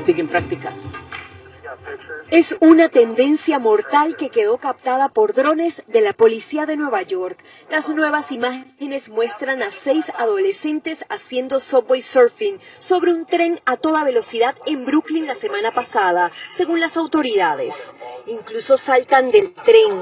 postica en práctica. Es una tendencia mortal que quedó captada por drones de la policía de Nueva York. Las nuevas imágenes muestran a 6 adolescentes haciendo subway surfing sobre un tren a toda velocidad en Brooklyn la semana pasada, según las autoridades. Incluso saltan del tren,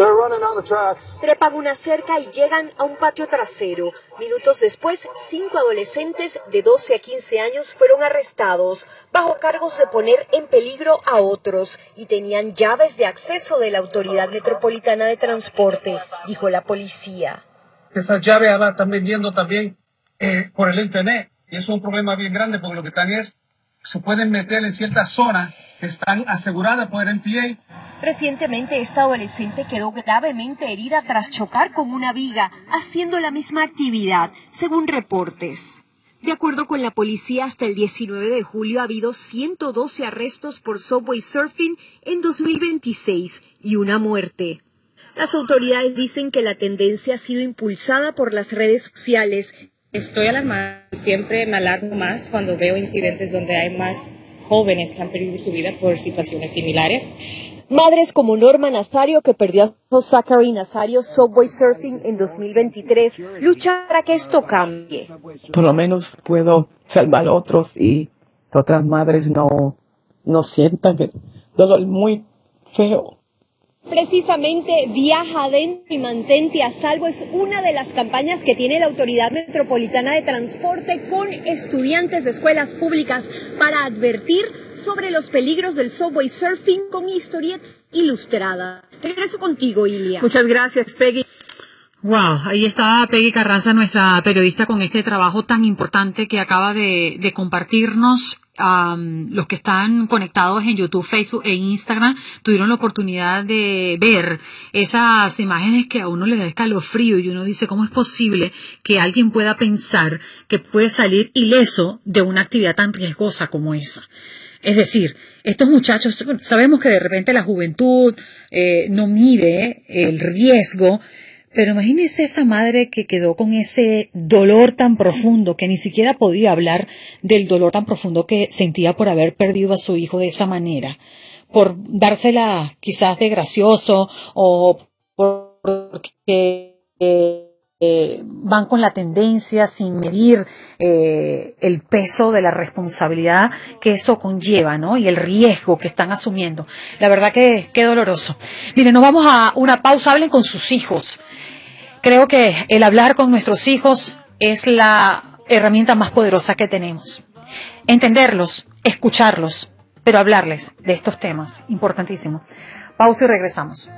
trepan una cerca y llegan a un patio trasero. Minutos después, 5 adolescentes de 12 a 15 años fueron arrestados bajo cargos de poner en peligro a otros y tenían llaves de acceso de la Autoridad Metropolitana de Transporte, dijo la policía. Esas llaves ahora están vendiendo también por el internet y eso es un problema bien grande porque lo que están se pueden meter en ciertas zonas que están aseguradas por el MTA. Recientemente esta adolescente quedó gravemente herida tras chocar con una viga, haciendo la misma actividad, según reportes. De acuerdo con la policía, hasta el 19 de julio ha habido 112 arrestos por subway surfing en 2026 y una muerte. Las autoridades dicen que la tendencia ha sido impulsada por las redes sociales. Estoy alarmada, siempre me alarmo más cuando veo incidentes donde hay más jóvenes que han perdido su vida por situaciones similares. Madres como Norma Nazario, que perdió a su Zachary Nazario subway surfing en 2023, luchan para que esto cambie. Por lo menos puedo salvar a otros y otras madres no sientan el dolor muy feo. Precisamente Viaja Adentro y Mantente a Salvo es una de las campañas que tiene la Autoridad Metropolitana de Transporte con estudiantes de escuelas públicas para advertir sobre los peligros del subway surfing con historieta ilustrada. Regreso contigo, Ilia. Muchas gracias, Peggy. Wow, ahí está Peggy Carranza, nuestra periodista, con este trabajo tan importante que acaba de compartirnos. Los que están conectados en YouTube, Facebook e Instagram tuvieron la oportunidad de ver esas imágenes que a uno le da escalofrío y uno dice, ¿cómo es posible que alguien pueda pensar que puede salir ileso de una actividad tan riesgosa como esa? Es decir, estos muchachos, sabemos que de repente la juventud no mide el riesgo, pero imagínese esa madre que quedó con ese dolor tan profundo, que ni siquiera podía hablar del dolor tan profundo que sentía por haber perdido a su hijo de esa manera, por dársela quizás de gracioso o porque van con la tendencia sin medir el peso de la responsabilidad que eso conlleva, ¿no? Y el riesgo que están asumiendo. La verdad que qué doloroso. Miren, nos vamos a una pausa. Hablen con sus hijos. Creo que el hablar con nuestros hijos es la herramienta más poderosa que tenemos. Entenderlos, escucharlos, pero hablarles de estos temas, importantísimo. Pausa y regresamos.